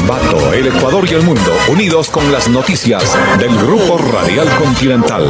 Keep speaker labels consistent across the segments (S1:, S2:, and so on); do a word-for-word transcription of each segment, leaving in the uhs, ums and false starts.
S1: Ambato, el Ecuador y el mundo, unidos con las noticias del Grupo Radial Continental.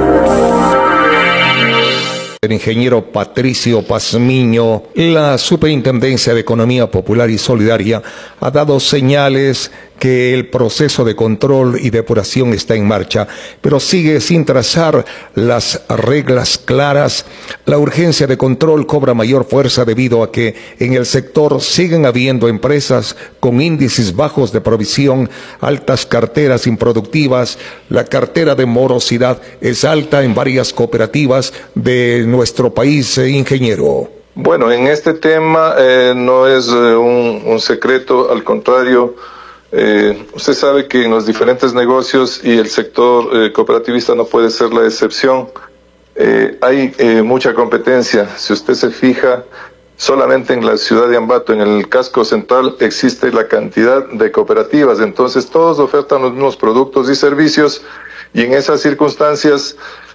S2: El ingeniero Patricio Pazmiño, la Superintendencia de Economía Popular y Solidaria, ha dado señales que el proceso de control y depuración está en marcha, pero sigue sin trazar las reglas claras. La urgencia de control cobra mayor fuerza debido a que en el sector siguen habiendo empresas con índices bajos de provisión, altas carteras improductivas. La cartera de morosidad es alta en varias cooperativas de nuestro país, eh, ingeniero.
S3: Bueno, en este tema eh, no es eh, un, un secreto, al contrario. Eh, usted sabe que en los diferentes negocios y el sector eh, cooperativista no puede ser la excepción. Eh, hay eh, mucha competencia. Si usted se fija, solamente en la ciudad de Ambato, en el casco central, existe la cantidad de cooperativas. Entonces todos ofertan los mismos productos y servicios, y en esas circunstancias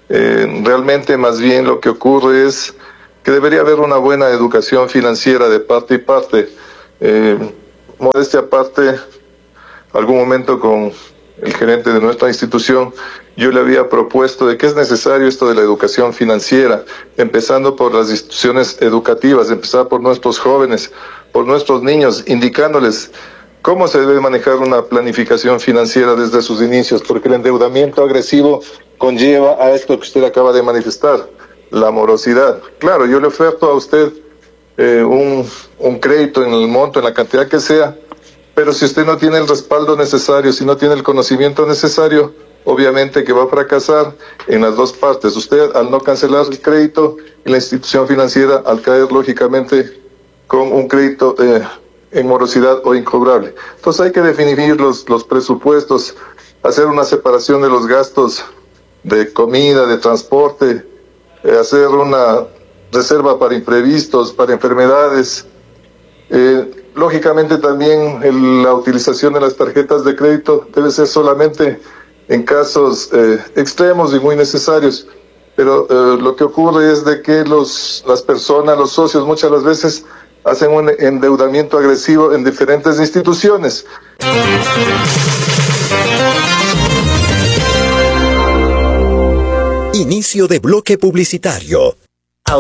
S3: eh, realmente más bien lo que ocurre es que debería haber una buena educación financiera de parte y parte. Eh, modestia aparte, algún momento con el gerente de nuestra institución, yo le había propuesto de que es necesario esto de la educación financiera, empezando por las instituciones educativas, empezar por nuestros jóvenes, por nuestros niños, indicándoles cómo se debe manejar una planificación financiera desde sus inicios, porque el endeudamiento agresivo conlleva a esto que usted acaba de manifestar, la morosidad. Claro, yo le oferto a usted eh, un, un crédito en el monto, en la cantidad que sea, pero si usted no tiene el respaldo necesario, si no tiene el conocimiento necesario, obviamente que va a fracasar en las dos partes. Usted al no cancelar el crédito y la institución financiera al caer lógicamente con un crédito eh, en morosidad o incobrable. Entonces hay que definir los, los presupuestos, hacer una separación de los gastos de comida, de transporte, eh, hacer una reserva para imprevistos, para enfermedades. Eh, Lógicamente también el, la utilización de las tarjetas de crédito debe ser solamente en casos eh, extremos y muy necesarios, pero eh, lo que ocurre es de que los, las personas, los socios muchas las veces hacen un endeudamiento agresivo en diferentes instituciones.
S4: Inicio de bloque publicitario.